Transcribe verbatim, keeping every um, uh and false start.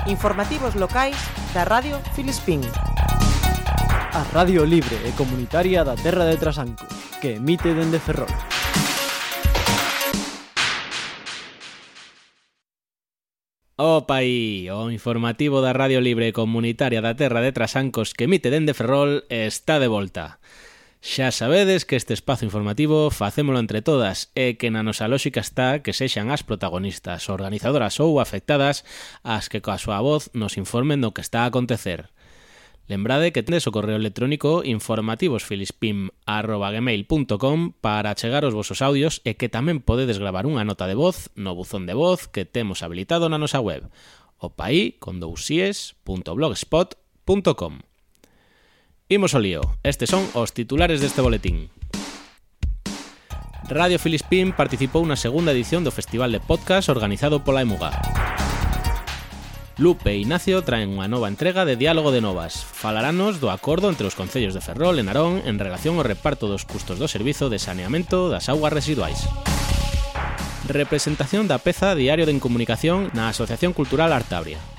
Informativos locais da Radio Filispín. A radio libre e comunitaria da Terra de Trasancos, que emite dende Ferrol. Opa aí, o informativo da Radio Libre Comunitaria da Terra de Trasancos que emite dende Ferrol está de volta. Xa sabedes que este espazo informativo facémolo entre todas e que na nosa lóxica está que sexan as protagonistas, organizadoras ou afectadas as que coa súa voz nos informen do que está a acontecer. Lembrade que tendes o correo electrónico informativosfilispim arroba gmail punto com para chegar os vosos audios e que tamén podedes gravar unha nota de voz no buzón de voz que temos habilitado na nosa web opaí con dous ies punto blogspot punto com. Imos ao lío, estes son os titulares deste boletín. Radio Filispín participou na segunda edición do Festival de Podcast organizado pola Emuga. Lupe e Ignacio traen unha nova entrega de Diálogo de Novas. Falaranos do acordo entre os concellos de Ferrol e Narón en relación ao reparto dos custos do servizo de saneamento das augas residuais. Representación da peza Diario de Incomunicación na Asociación Cultural Artabria.